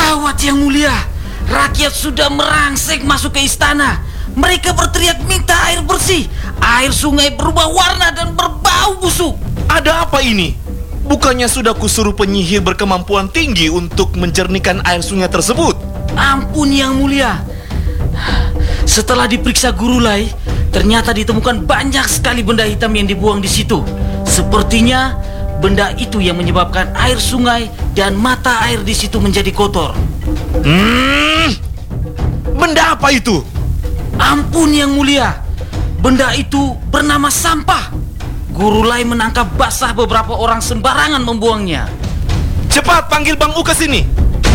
Gawat Yang Mulia, rakyat sudah merangsek masuk ke istana. Mereka berteriak minta air bersih. Air sungai berubah warna dan berbau busuk. Ada apa ini? Bukannya sudah kusuruh penyihir berkemampuan tinggi untuk menjernihkan air sungai tersebut? Ampun Yang Mulia. Setelah diperiksa Guru Lai, ternyata ditemukan banyak sekali benda hitam yang dibuang di situ. Sepertinya benda itu yang menyebabkan air sungai dan mata air di situ menjadi kotor. Benda apa itu? Ampun Yang Mulia, benda itu bernama sampah. Guru Lai menangkap basah beberapa orang sembarangan membuangnya. Cepat panggil Bang U ke sini.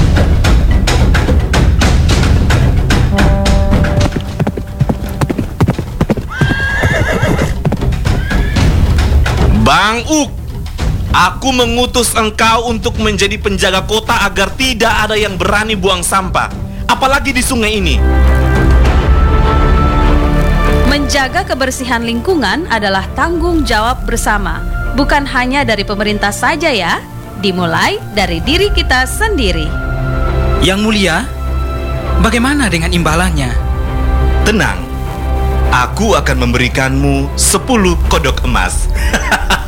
Bang Uk, aku mengutus engkau untuk menjadi penjaga kota agar tidak ada yang berani buang sampah, apalagi di sungai ini. Menjaga kebersihan lingkungan adalah tanggung jawab bersama, bukan hanya dari pemerintah saja ya, dimulai dari diri kita sendiri. Yang Mulia, bagaimana dengan imbalannya? Tenang, aku akan memberikanmu 10 kodok emas.